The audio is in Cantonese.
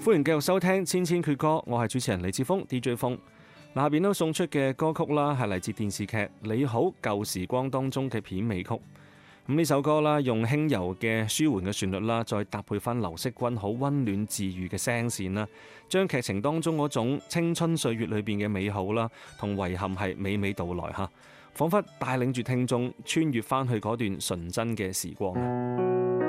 歡迎繼續收聽《千千闕歌》，我係主持人李志峰 DJ 峰。下邊都送出嘅歌曲啦，係嚟自電視劇《你好舊時光》當中嘅片尾曲。咁呢首歌啦，用輕柔嘅舒緩嘅旋律啦，再搭配翻劉惜君好溫暖治愈嘅聲線啦，將劇情當中嗰種青春歲月裏邊嘅美好啦，同遺憾係娓娓道來吓，彷彿帶領住聽眾穿越翻去嗰段純真嘅時光。